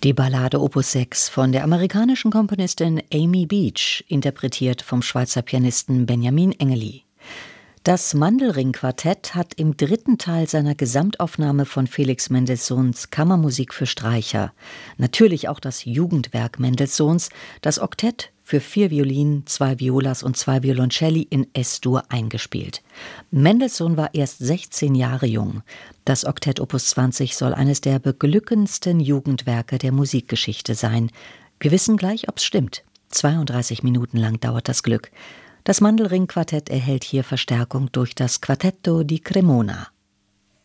Die Ballade Opus 6 von der amerikanischen Komponistin Amy Beach, interpretiert vom Schweizer Pianisten Benjamin Engeli. Das Mandelring-Quartett hat im dritten Teil seiner Gesamtaufnahme von Felix Mendelssohns Kammermusik für Streicher natürlich auch das Jugendwerk Mendelssohns, das Oktett für 4 Violinen, 2 Violas und 2 Violoncelli in S-Dur eingespielt. Mendelssohn war erst 16 Jahre jung. Das Oktett Opus 20 soll eines der beglückendsten Jugendwerke der Musikgeschichte sein. Wir wissen gleich, ob's stimmt. 32 Minuten lang dauert das Glück. Das Mandelring-Quartett erhält hier Verstärkung durch das Quartetto di Cremona.